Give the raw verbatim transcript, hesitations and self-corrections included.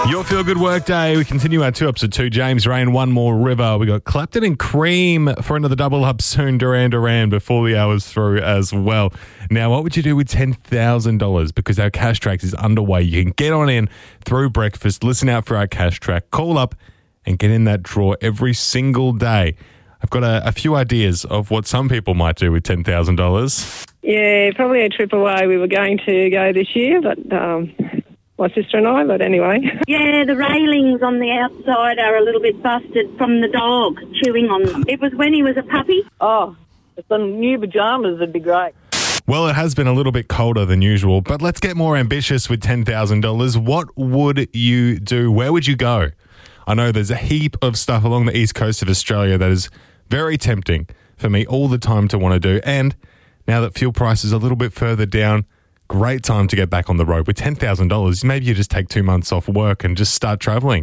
Your Feel Good Work Day. We continue our two ups at two. James Rain, One More River. We got Clapton and Cream for another double up soon. Duran Duran before the hour's through as well. Now, what would you do with ten thousand dollars? Because our cash track is underway. You can get on in through breakfast, listen out for our cash track, call up and get in that draw every single day. I've got a, a few ideas of what some people might do with ten thousand dollars. Yeah, probably a trip away. We were going to go this year, but um, my sister and I, but anyway. Yeah, the railings on the outside are a little bit busted from the dog chewing on them. It was when he was a puppy. Oh, some new pyjamas would be great. Well, it has been a little bit colder than usual, but let's get more ambitious with ten thousand dollars. What would you do? Where would you go? I know there's a heap of stuff along the east coast of Australia that is very tempting for me all the time to want to do. And now that fuel prices are a little bit further down, great time to get back on the road. With ten thousand dollars, maybe you just take two months off work and just start traveling.